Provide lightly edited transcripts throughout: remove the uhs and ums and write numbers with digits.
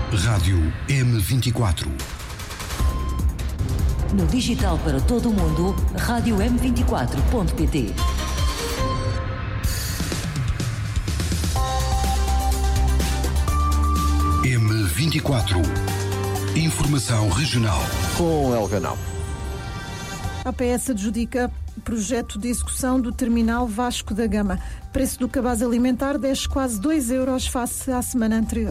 Rádio M24. No digital para todo o mundo, rádio M24.pt. M24. Informação regional. Com El Ganal. A APS adjudica projeto de execução do terminal Vasco da Gama. Preço do cabaz alimentar desce quase 2 euros face à semana anterior.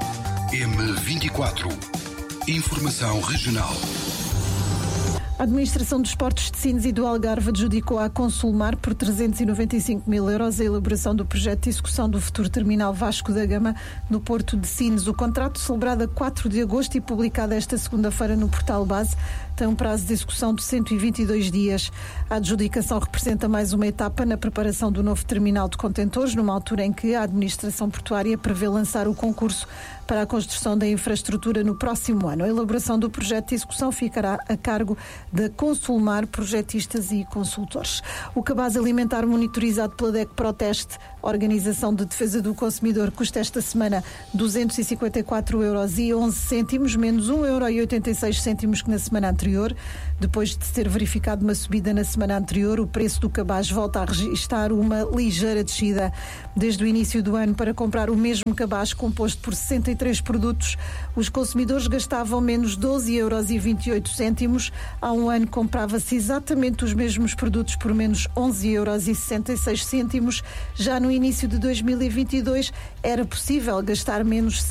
M24. Informação regional. A Administração dos Portos de Sines e do Algarve adjudicou à Consulmar por 395 mil euros a elaboração do projeto de execução do futuro terminal Vasco da Gama no Porto de Sines. O contrato, celebrado a 4 de agosto e publicado esta segunda-feira no portal Base, tem um prazo de execução de 122 dias. A adjudicação representa mais uma etapa na preparação do novo terminal de contentores, numa altura em que a Administração Portuária prevê lançar o concurso para a construção da infraestrutura no próximo ano. A elaboração do projeto de execução ficará a cargo da Consulmar, projetistas e consultores. O cabaz alimentar monitorizado pela DEC Proteste, Organização de Defesa do Consumidor, custa esta semana 254,11 euros, menos 1,86 euro que na semana anterior. Depois de ter verificado uma subida na semana anterior, o preço do cabaz volta a registrar uma ligeira descida. Desde o início do ano, para comprar o mesmo cabaz composto por 63 produtos, os consumidores gastavam menos 12,28 euros. Há um ano comprava-se exatamente os mesmos produtos por menos 11,66 euros. Já no início de 2022 era possível gastar menos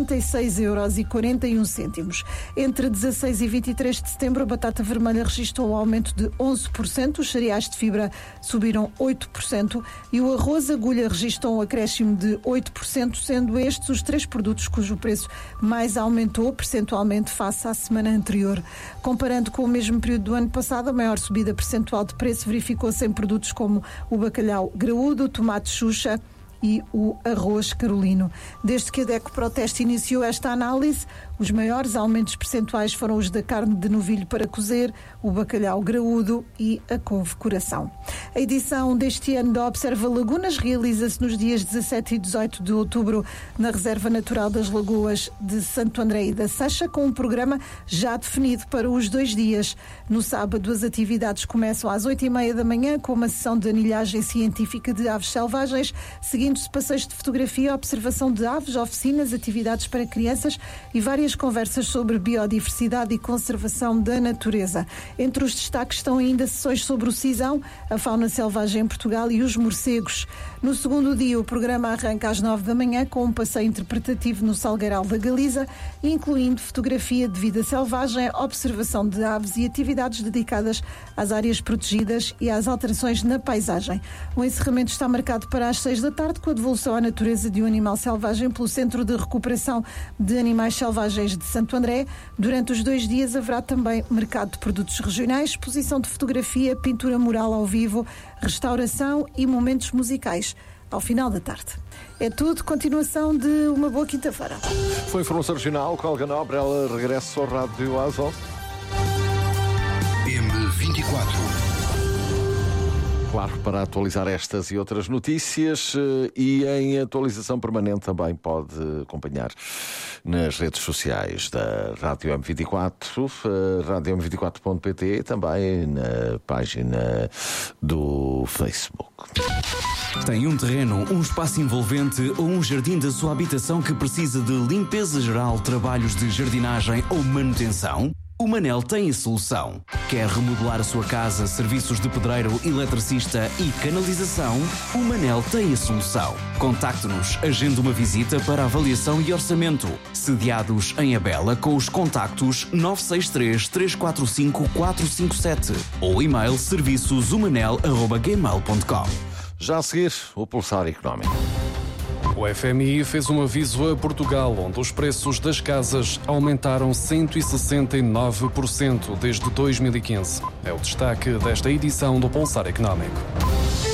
66,41 euros. Entre 16 e 23 de setembro, a batata vermelha registrou um aumento de 11%, os cereais de fibra subiram 8% e o arroz agulha registrou um acréscimo de 8%, sendo estes os três produtos cujo preço mais aumentou percentualmente face à semana anterior. Comparando com o mesmo período do ano passado, a maior subida percentual de preço verificou-se em produtos como o bacalhau graúdo, o tomate xuxa e o arroz carolino. Desde que a DEC Proteste iniciou esta análise, os maiores aumentos percentuais foram os da carne de novilho para cozer, o bacalhau graúdo e a couve-coração. A edição deste ano da Observa Lagunas realiza-se nos dias 17 e 18 de outubro na Reserva Natural das Lagoas de Santo André e da Seixa, com um programa já definido para os 2 dias. No sábado, as atividades começam às 8h30 da manhã com uma sessão de anilhagem científica de aves selvagens, seguindo-se passeios de fotografia, observação de aves, oficinas, atividades para crianças e várias conversas sobre biodiversidade e conservação da natureza. Entre os destaques estão ainda sessões sobre o cisão, a fauna selvagem em Portugal e os morcegos. No segundo dia, o programa arranca às 9 da manhã com um passeio interpretativo no Salgueiral da Galiza, incluindo fotografia de vida selvagem, observação de aves e atividades dedicadas às áreas protegidas e às alterações na paisagem. O encerramento está marcado para as 6 da tarde, com a devolução à natureza de um animal selvagem pelo Centro de Recuperação de Animais Selvagens de Santo André. Durante os 2 dias haverá também mercado de produtos regionais, exposição de fotografia, pintura mural ao vivo, restauração e momentos musicais ao final da tarde. É tudo, continuação de uma boa quinta-feira. Foi informação regional com Olga Nobre, ela regressa ao Rádio às 11. M24. Claro, para atualizar estas e outras notícias, e em atualização permanente também pode acompanhar nas redes sociais da Rádio M24, Rádio M24.pt, também na página do Facebook. Tem um terreno, um espaço envolvente ou um jardim da sua habitação que precisa de limpeza geral, trabalhos de jardinagem ou manutenção? O Manel tem a solução. Quer remodelar a sua casa, serviços de pedreiro, eletricista e canalização? O Manel tem a solução. Contacte-nos, agende uma visita para avaliação e orçamento. Sediados em Abela com os contactos 963 345 457 ou e-mail serviçosumanel@gmail.com. Já a seguir, o Pulsar Económico. O FMI fez um aviso a Portugal, onde os preços das casas aumentaram 169% desde 2015. É o destaque desta edição do Pulsar Económico.